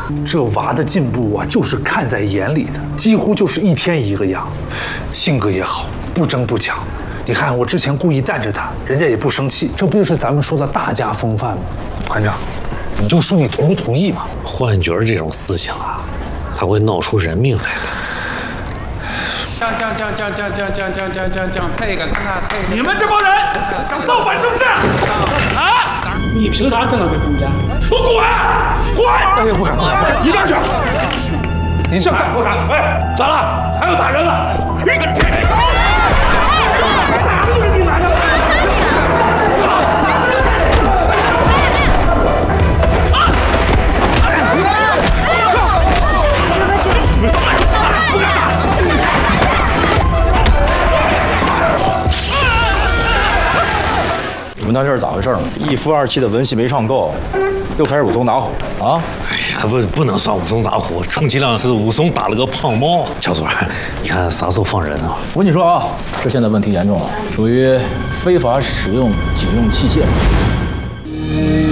这娃的进步啊，就是看在眼里的，几乎就是一天一个样，性格也好，不争不抢。你看我之前故意带着他，人家也不生气，这不就是咱们说的大家风范吗？团长，你就说你同不同意嘛？ 幻觉这种事情啊，它会闹出人命来的。 你们这帮人想造反是不是？啊！你凭啥站到这中间？给我滚！滚！ 哎呀，不敢， 一边去！ 您上干， 不敢！哎，咋了？还要打人了？ 你们那这是咋回事呢？一夫二妻的文戏没唱够，又开始武松打虎啊！ 哎呀，不能算武松打虎，充其量是武松打了个胖猫。小左，你看啥时候放人啊？ 我跟你说啊，这现在问题严重了，属于非法使用警用器械。